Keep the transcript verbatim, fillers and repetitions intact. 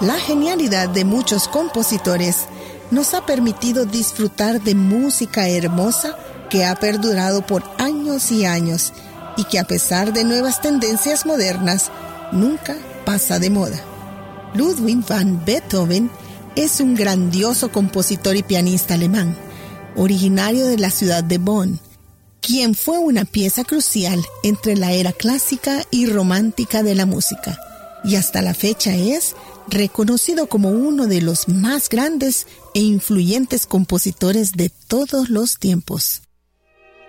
La genialidad de muchos compositores nos ha permitido disfrutar de música hermosa que ha perdurado por años y años y que, a pesar de nuevas tendencias modernas, nunca pasa de moda. Ludwig van Beethoven es un grandioso compositor y pianista alemán, originario de la ciudad de Bonn, quien fue una pieza crucial entre la era clásica y romántica de la música, y hasta la fecha es reconocido como uno de los más grandes e influyentes compositores de todos los tiempos.